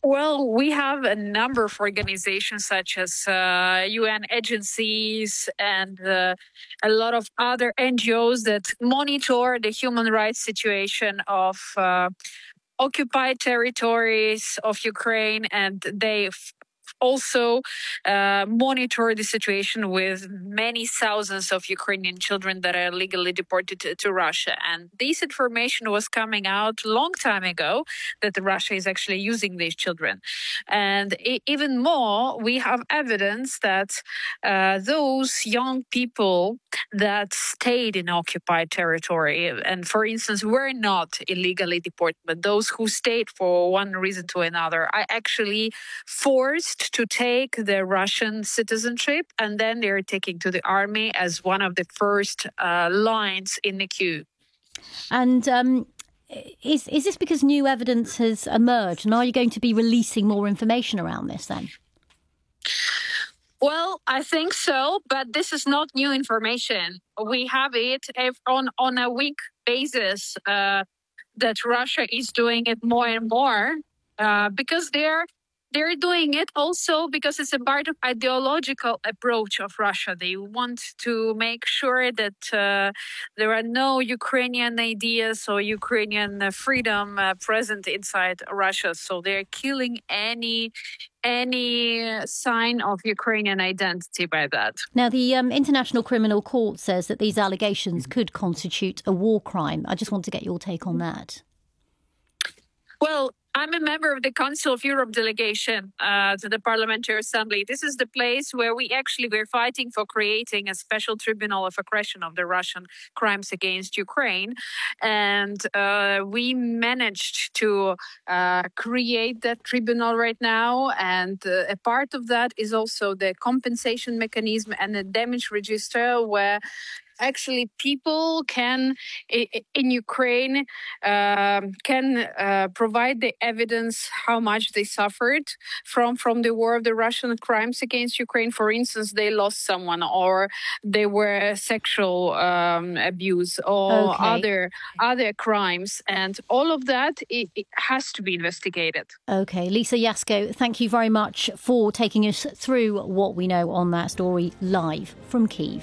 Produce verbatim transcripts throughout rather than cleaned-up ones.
Well, we have a number of organizations such as uh, U N agencies and uh, a lot of other N G Os that monitor the human rights situation of uh, occupied territories of Ukraine, and they also uh, monitor the situation with many thousands of Ukrainian children that are legally deported to, to Russia. And this information was coming out a long time ago that Russia is actually using these children. And I- even more, we have evidence that uh, those young people that stayed in occupied territory, and for instance, were not illegally deported, but those who stayed for one reason to another, are actually forced to take the Russian citizenship, and then they're taken to the army as one of the first uh, lines in the queue. And um, is is this because new evidence has emerged, and are you going to be releasing more information around this then? Well, I think so, but this is not new information. We have it on, on a week basis uh, that Russia is doing it more and more uh, because they're They're doing it also because it's a part of ideological approach of Russia. They want to make sure that uh, there are no Ukrainian ideas or Ukrainian uh, freedom uh, present inside Russia. So they're killing any any sign of Ukrainian identity by that. Now, the um, International Criminal Court says that these allegations could constitute a war crime. I just want to get your take on that. Well, I'm a member of the Council of Europe delegation uh, to the Parliamentary Assembly. This is the place where we actually were fighting for creating a special tribunal of aggression of the Russian crimes against Ukraine. And uh, we managed to uh, create that tribunal right now. And uh, a part of that is also the compensation mechanism and the damage register, where actually people can, in Ukraine, uh, can uh, provide the evidence how much they suffered from, from the war of the Russian crimes against Ukraine. For instance, they lost someone, or they were sexual um, abuse, or Okay. other other crimes. And all of that, it, it has to be investigated. OK, Lisa Yasko, thank you very much for taking us through what we know on that story live from Kyiv.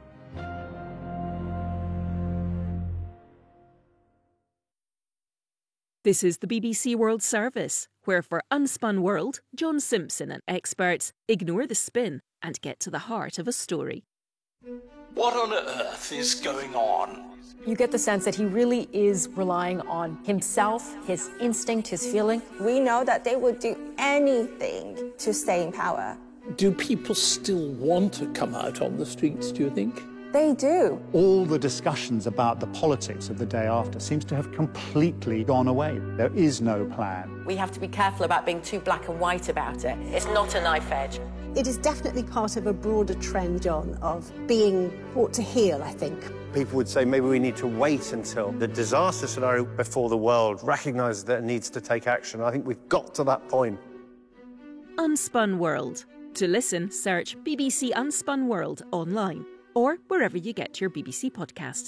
This is the B B C World Service, where for Unspun World, John Simpson and experts ignore the spin and get to the heart of a story. What on earth is going on? You get the sense that he really is relying on himself, his instinct, his feeling. We know that they would do anything to stay in power. Do people still want to come out on the streets, do you think? They do. All the discussions about the politics of the day after seems to have completely gone away. There is no plan. We have to be careful about being too black and white about it. It's not a knife edge. It is definitely part of a broader trend, John, of being brought to heel, I think. People would say maybe we need to wait until the disaster scenario before the world recognises that it needs to take action. I think we've got to that point. Unspun World. To listen, search B B C Unspun World online, or wherever you get your B B C podcasts.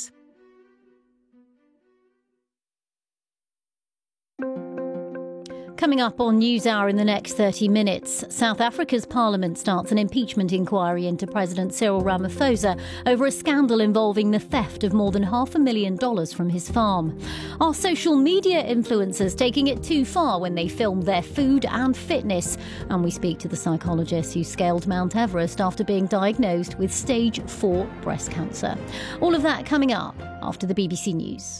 Coming up on NewsHour in the next thirty minutes, South Africa's parliament starts an impeachment inquiry into President Cyril Ramaphosa over a scandal involving the theft of more than half a million dollars from his farm. Are social media influencers taking it too far when they film their food and fitness? And we speak to the psychologist who scaled Mount Everest after being diagnosed with stage four breast cancer. All of that coming up after the B B C News.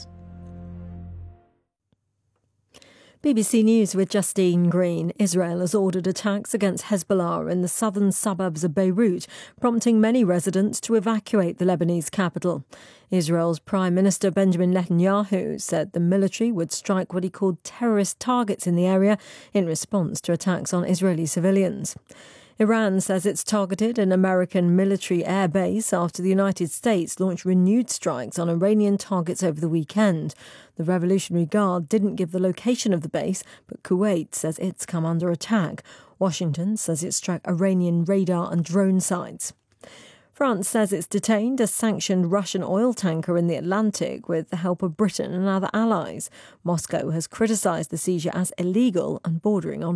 B B C News with Justine Green. Israel has ordered attacks against Hezbollah in the southern suburbs of Beirut, prompting many residents to evacuate the Lebanese capital. Israel's Prime Minister Benjamin Netanyahu said the military would strike what he called terrorist targets in the area in response to attacks on Israeli civilians. Iran says it's targeted an American military air base after the United States launched renewed strikes on Iranian targets over the weekend. The Revolutionary Guard didn't give the location of the base, but Kuwait says it's come under attack. Washington says it struck Iranian radar and drone sites. France says it's detained a sanctioned Russian oil tanker in the Atlantic with the help of Britain and other allies. Moscow has criticised the seizure as illegal and bordering on